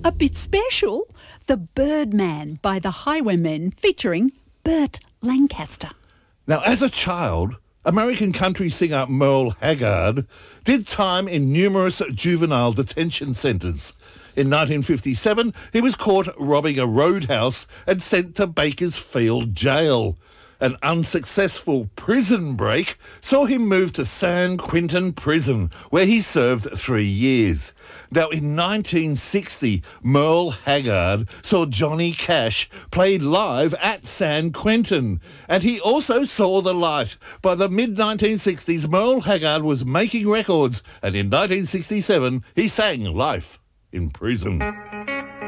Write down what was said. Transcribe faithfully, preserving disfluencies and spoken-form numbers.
A bit special, The Birdman by the Highwaymen featuring Burt Lancaster. Now, as a child, American country singer Merle Haggard did time in numerous juvenile detention centres. In nineteen fifty-seven, he was caught robbing a roadhouse and sent to Bakersfield Jail. An unsuccessful prison break saw him move to San Quentin Prison, where he served three years. Now, in nineteen sixty, Merle Haggard saw Johnny Cash played live at San Quentin, and he also saw the light. By the mid nineteen sixties, Merle Haggard was making records, and in nineteen sixty-seven, he sang Life in Prison.